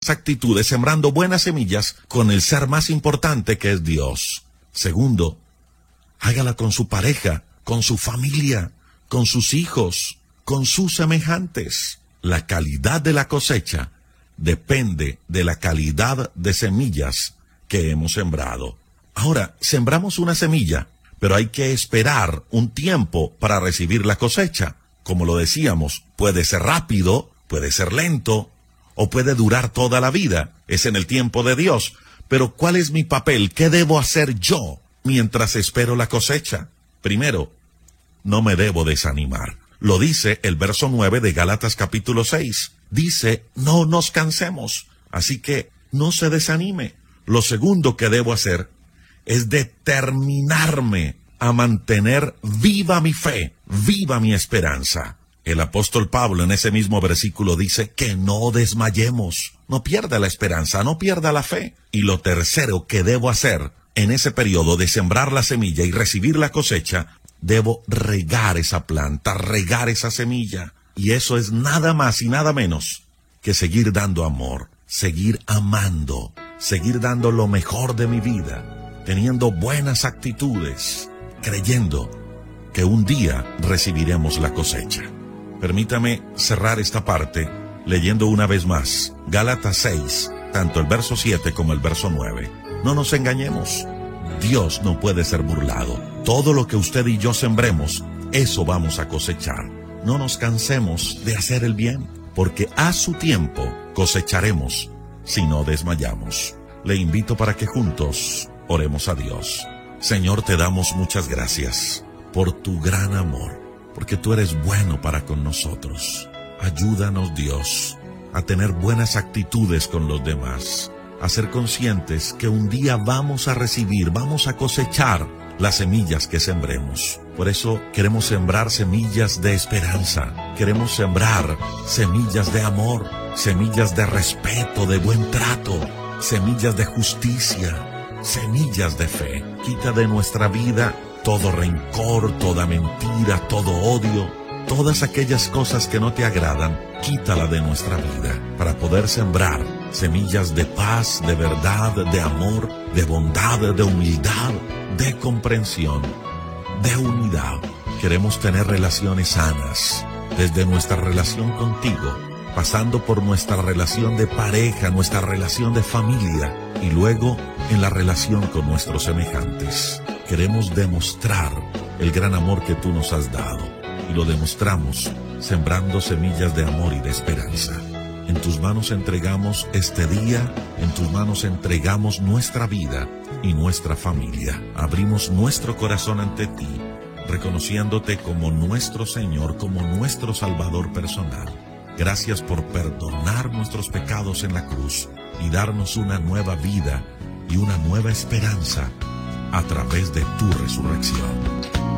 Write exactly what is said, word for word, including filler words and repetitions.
buenas actitudes, sembrando buenas semillas con el ser más importante que es Dios. Segundo, hágala con su pareja, con su familia, con sus hijos, con sus semejantes. La calidad de la cosecha depende de la calidad de semillas que hemos sembrado. Ahora, sembramos una semilla, pero hay que esperar un tiempo para recibir la cosecha. Como lo decíamos, puede ser rápido, puede ser lento, o puede durar toda la vida. Es en el tiempo de Dios. Pero ¿cuál es mi papel? ¿Qué debo hacer yo mientras espero la cosecha? Primero, no me debo desanimar. Lo dice el verso nueve de Gálatas capítulo seis. Dice, no nos cansemos. Así que no se desanime. Lo segundo que debo hacer es determinarme a mantener viva mi fe, viva mi esperanza. El apóstol Pablo en ese mismo versículo dice que no desmayemos. No pierda la esperanza, no pierda la fe. Y lo tercero que debo hacer en ese periodo de sembrar la semilla y recibir la cosecha, debo regar esa planta, regar esa semilla. Y eso es nada más y nada menos que seguir dando amor, seguir amando, seguir dando lo mejor de mi vida, teniendo buenas actitudes, creyendo que un día recibiremos la cosecha. Permítame cerrar esta parte leyendo una vez más Gálatas seis, tanto el verso siete como el verso nueve. No nos engañemos, Dios no puede ser burlado. Todo lo que usted y yo sembremos, eso vamos a cosechar. No nos cansemos de hacer el bien, porque a su tiempo cosecharemos si no desmayamos. Le invito para que juntos oremos a Dios. Señor, te damos muchas gracias por tu gran amor, porque tú eres bueno para con nosotros. Ayúdanos, Dios, a tener buenas actitudes con los demás, a ser conscientes que un día vamos a recibir, vamos a cosechar las semillas que sembremos. Por eso queremos sembrar semillas de esperanza, queremos sembrar semillas de amor, semillas de respeto, de buen trato, semillas de justicia, semillas de fe. Quita de nuestra vida todo rencor, toda mentira, todo odio, todas aquellas cosas que no te agradan, quítala de nuestra vida para poder sembrar semillas de paz, de verdad, de amor, de bondad, de humildad, de comprensión, de unidad. Queremos tener relaciones sanas, desde nuestra relación contigo, pasando por nuestra relación de pareja, nuestra relación de familia y luego en la relación con nuestros semejantes. Queremos demostrar el gran amor que tú nos has dado y lo demostramos sembrando semillas de amor y de esperanza. En tus manos entregamos este día, en tus manos entregamos nuestra vida y nuestra familia. Abrimos nuestro corazón ante ti, reconociéndote como nuestro Señor, como nuestro Salvador personal. Gracias por perdonar nuestros pecados en la cruz y darnos una nueva vida y una nueva esperanza a través de tu resurrección.